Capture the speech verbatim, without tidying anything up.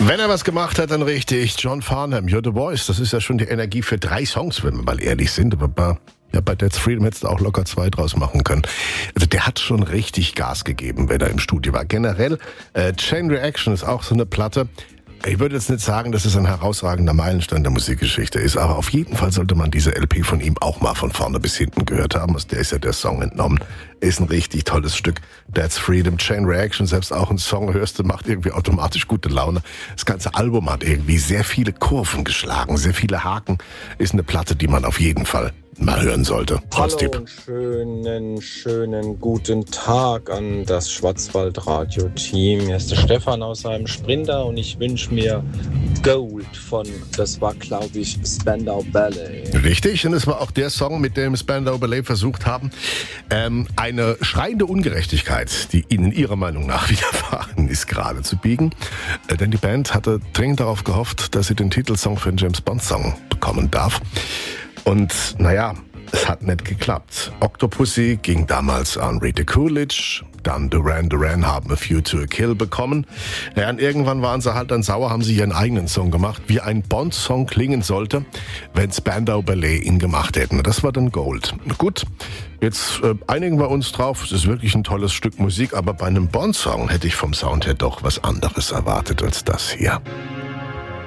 Wenn er was gemacht hat, dann richtig. John Farnham, You're the Voice. Das ist ja schon die Energie für drei Songs, wenn wir mal ehrlich sind. Aber bei, ja, bei That's Freedom hättest du auch locker zwei draus machen können. Also der hat schon richtig Gas gegeben, wenn er im Studio war. Generell, äh, Chain Reaction ist auch so eine Platte. Ich würde jetzt nicht sagen, dass es ein herausragender Meilenstein der Musikgeschichte ist, aber auf jeden Fall sollte man diese L P von ihm auch mal von vorne bis hinten gehört haben. Aus der ist ja der Song entnommen. Ist ein richtig tolles Stück. That's Freedom, Chain Reaction, selbst auch ein Song hörst du, macht irgendwie automatisch gute Laune. Das ganze Album hat irgendwie sehr viele Kurven geschlagen, sehr viele Haken. Ist eine Platte, die man auf jeden Fall mal hören sollte. Hallo und schönen, schönen guten Tag an das Schwarzwaldradio-Team. Hier ist der Stefan aus einem Sprinter und ich wünsche mir Gold von, das war glaube ich Spandau Ballet. Richtig, und es war auch der Song, mit dem Spandau Ballet versucht haben, ähm, eine schreiende Ungerechtigkeit, die ihnen ihrer Meinung nach widerfahren ist, gerade zu biegen. Äh, denn die Band hatte dringend darauf gehofft, dass sie den Titelsong für einen James-Bond-Song bekommen darf. Und naja, es hat nicht geklappt. Octopussy ging damals an Rita Coolidge, dann Duran Duran haben A View to a Kill bekommen. Ja, und irgendwann waren sie halt dann sauer, haben sie ihren eigenen Song gemacht, wie ein Bond-Song klingen sollte, wenn Spandau Ballet ihn gemacht hätten. Das war dann Gold. Gut, jetzt äh, einigen wir uns drauf, es ist wirklich ein tolles Stück Musik, aber bei einem Bond-Song hätte ich vom Sound her doch was anderes erwartet als das hier.